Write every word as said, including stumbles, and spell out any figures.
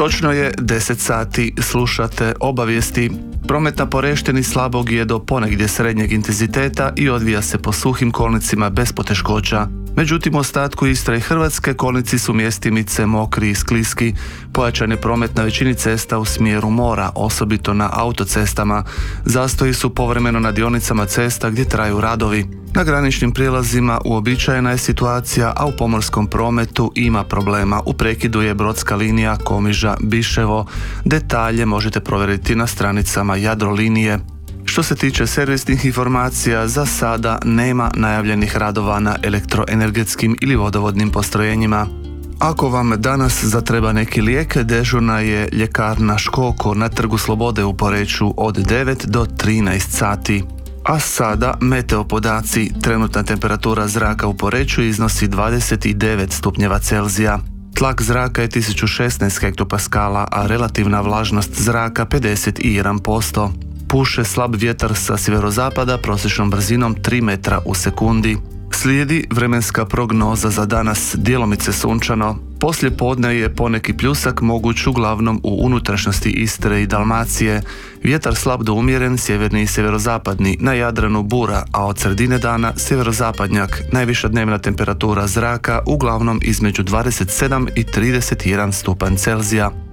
Točno je deset sati, slušate obavijesti. Promet na Poreštini slabog je do ponegdje srednjeg intenziteta i odvija se po suhim kolnicima bez poteškoća. Međutim, u ostatku Istre i Hrvatske kolnici su mjestimice mokri i skliski. Pojačan je promet na većini cesta u smjeru mora, osobito na autocestama. Zastoji su povremeno na dionicama cesta gdje traju radovi. Na graničnim prijelazima uobičajena je situacija, a u pomorskom prometu ima problema. U prekidu je brodska linija Komiža-Biševo. Detalje možete provjeriti na stranicama Jadrolinije. Što se tiče servisnih informacija, za sada nema najavljenih radova na elektroenergetskim ili vodovodnim postrojenjima. Ako vam danas zatreba neki lijek, dežurna je ljekarna Škoko na Trgu Slobode u Poreču od devet do trinaest sati. A sada meteo podaci. Trenutna temperatura zraka u Poreču iznosi dvadeset devet stupnjeva Celzija. Tlak zraka je tisuću šesnaest hektopaskala, a relativna vlažnost zraka pedeset jedan posto. Puše slab vjetar sa sjeverozapada prosječnom brzinom tri metra u sekundi. Slijedi vremenska prognoza za danas, djelomice sunčano. Poslije podne je poneki pljusak moguć uglavnom u unutrašnjosti Istre i Dalmacije. Vjetar slab do umjeren, sjeverni i sjeverozapadni, na Jadranu bura, a od sredine dana sjeverozapadnjak. Najviša dnevna temperatura zraka uglavnom između dvadeset sedam i trideset jedan stupanj Celzija.